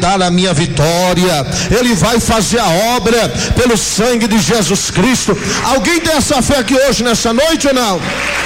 dar a minha vitória. Ele vai fazer a obra pelo sangue de Jesus Cristo. Alguém tem essa fé aqui hoje, nessa noite ou não?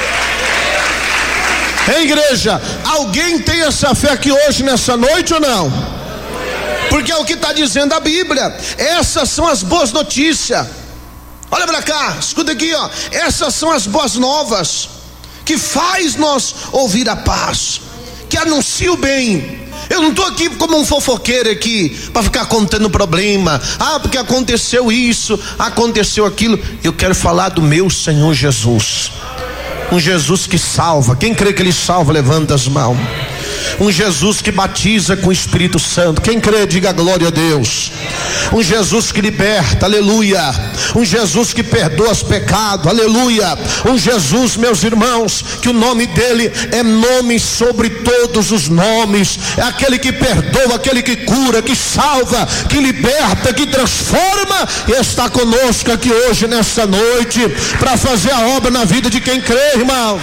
Hein, igreja? Alguém tem essa fé aqui hoje, nessa noite ou não? Porque é o que está dizendo a Bíblia. Essas são as boas notícias. Olha para cá, escuta aqui, ó. Essas são as boas novas que faz nós ouvir a paz, que anuncia o bem. Eu não estou aqui como um fofoqueiro aqui para ficar contando problema. Porque aconteceu isso, aconteceu aquilo. Eu quero falar do meu Senhor Jesus. Um Jesus que salva. Quem crê que Ele salva, levanta as mãos. Um Jesus que batiza com o Espírito Santo. Quem crê, diga glória a Deus. Um Jesus que liberta, aleluia. Um Jesus que perdoa os pecados, aleluia. Um Jesus, meus irmãos, que o nome dele é nome sobre todos os nomes. É aquele que perdoa, aquele que cura, que salva, que liberta, que transforma. E está conosco aqui hoje, nessa noite, para fazer a obra na vida de quem crê, irmão.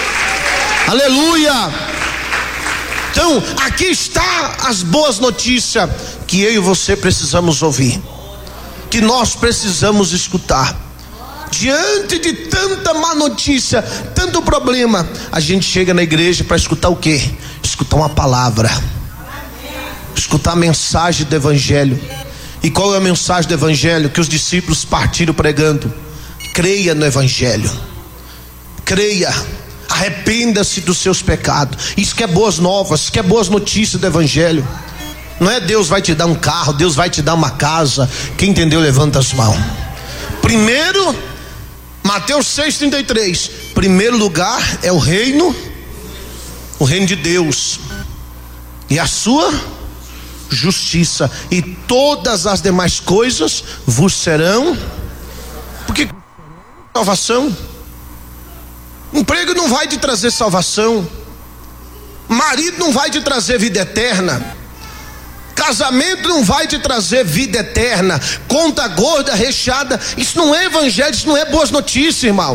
Aleluia. Então, aqui está as boas notícias que eu e você precisamos ouvir, que nós precisamos escutar. Diante de tanta má notícia, tanto problema, a gente chega na igreja para escutar o quê? Escutar uma palavra, escutar a mensagem do Evangelho. E qual é a mensagem do Evangelho que os discípulos partiram pregando? Creia no Evangelho, creia. Arrependa-se dos seus pecados. Isso que é boas novas, isso que é boas notícias do Evangelho. Não é Deus vai te dar um carro, Deus vai te dar uma casa. Quem entendeu, levanta as mãos. Primeiro, Mateus 6,33. Primeiro lugar é o reino de Deus e a sua justiça, e todas as demais coisas vos serão. Porque salvação, emprego não vai te trazer salvação, marido não vai te trazer vida eterna, casamento não vai te trazer vida eterna, conta gorda, recheada. Isso não é evangelho, isso não é boas notícias, irmão.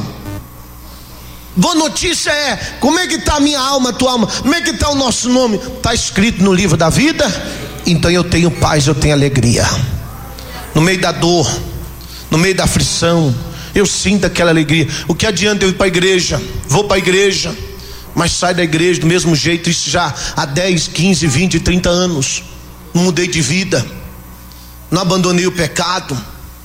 Boa notícia é: como é que está a minha alma, a tua alma? Como é que está o nosso nome? Está escrito no livro da vida. Então eu tenho paz, eu tenho alegria. No meio da dor, no meio da aflição, eu sinto aquela alegria. O que adianta eu ir para a igreja? Vou para a igreja, mas saio da igreja do mesmo jeito. Isso já há 10, 15, 20, 30 anos. Não mudei de vida, não abandonei o pecado.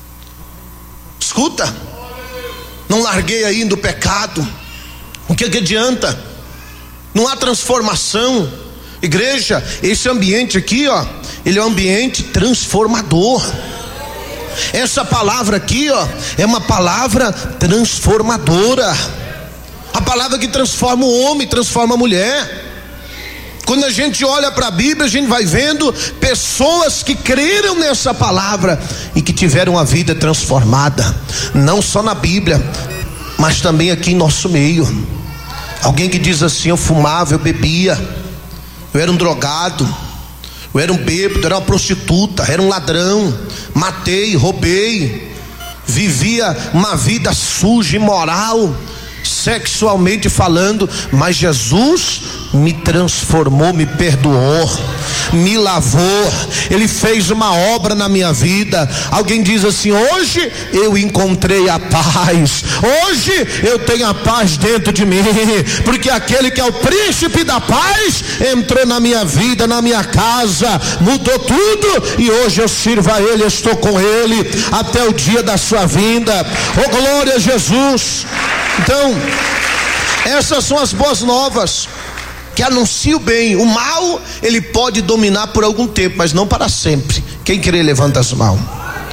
Escuta, não larguei ainda o pecado. O que adianta? Não há transformação. Igreja, esse ambiente aqui, ó, ele é um ambiente transformador. Essa palavra aqui, ó, é uma palavra transformadora. A palavra que transforma o homem, transforma a mulher. Quando a gente olha para a Bíblia, a gente vai vendo pessoas que creram nessa palavra e que tiveram a vida transformada. Não só na Bíblia, mas também aqui em nosso meio. Alguém que diz assim: eu fumava, eu bebia, eu era um drogado, eu era um bêbado, era uma prostituta, era um ladrão, matei, roubei, vivia uma vida suja, imoral, sexualmente falando, mas Jesus me transformou, me perdoou, me lavou, Ele fez uma obra na minha vida. Alguém diz assim: hoje eu encontrei a paz, hoje eu tenho a paz dentro de mim, porque aquele que é o príncipe da paz entrou na minha vida, na minha casa, mudou tudo, e hoje eu sirvo a Ele, eu estou com Ele até o dia da sua vinda. Oh, glória a Jesus. Então, essas são as boas novas que anuncia o bem. O mal, ele pode dominar por algum tempo, mas não para sempre. Quem querer, levanta as mãos.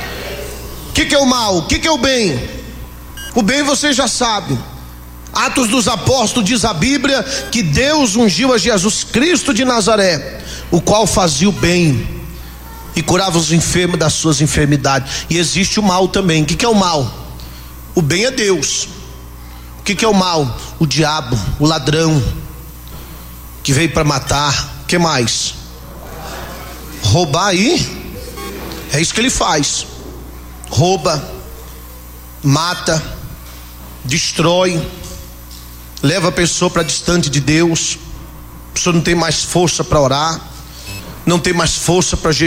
O que é o mal? O que é o bem? O bem você já sabe. Atos dos Apóstolos diz a Bíblia que Deus ungiu a Jesus Cristo de Nazaré, o qual fazia o bem e curava os enfermos das suas enfermidades. E existe o mal também. O que é o mal? O bem é Deus. O que é o mal? O diabo, o ladrão, que veio para matar. O que mais? Roubar. E é isso que ele faz. Rouba, mata, destrói, leva a pessoa para distante de Deus. A pessoa não tem mais força para orar, não tem mais força para